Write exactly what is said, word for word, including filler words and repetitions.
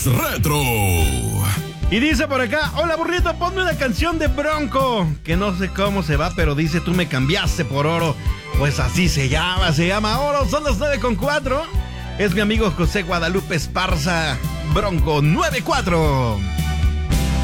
Retro. Y dice por acá, hola burrito, ponme una canción de Bronco, que no sé cómo se va, pero dice, tú me cambiaste por oro. Pues así se llama, se llama Oro, son las nueve con cuatro. Es mi amigo José Guadalupe Esparza, Bronco nueve cuatro.